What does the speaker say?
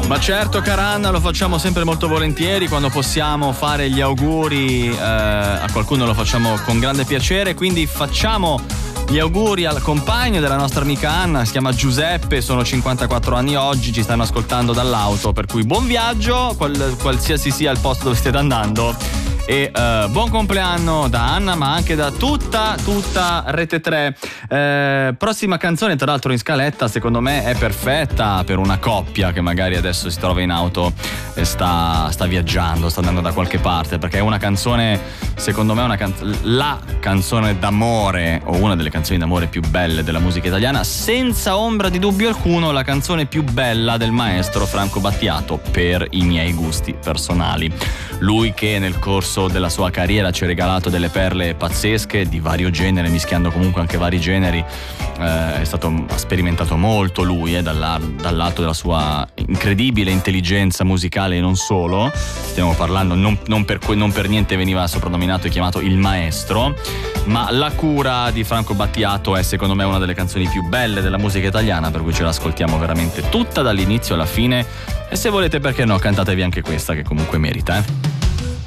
Ma certo, cara Anna, lo facciamo sempre molto volentieri. Quando possiamo fare gli auguri a qualcuno lo facciamo con grande piacere, quindi facciamo gli auguri al compagno della nostra amica Anna, si chiama Giuseppe, sono 54 anni oggi, ci stanno ascoltando dall'auto, per cui buon viaggio, qualsiasi sia il posto dove stiate andando. E buon compleanno da Anna, ma anche da tutta Rete 3. Prossima canzone, tra l'altro in scaletta, secondo me è perfetta per una coppia che magari adesso si trova in auto e sta viaggiando, sta andando da qualche parte, perché è una canzone, secondo me la canzone d'amore, o una delle canzoni d'amore più belle della musica italiana, senza ombra di dubbio alcuno la canzone più bella del maestro Franco Battiato, per i miei gusti personali. Lui che nel corso della sua carriera ci ha regalato delle perle pazzesche di vario genere, mischiando comunque anche vari generi. Ha sperimentato molto lui dall'alto della sua incredibile intelligenza musicale, e non solo. Stiamo parlando, non per niente veniva soprannominato e chiamato il maestro, ma La cura di Franco Battiato è secondo me una delle canzoni più belle della musica italiana, per cui ce l'ascoltiamo veramente tutta dall'inizio alla fine, e se volete, perché no, cantatevi anche questa che comunque merita,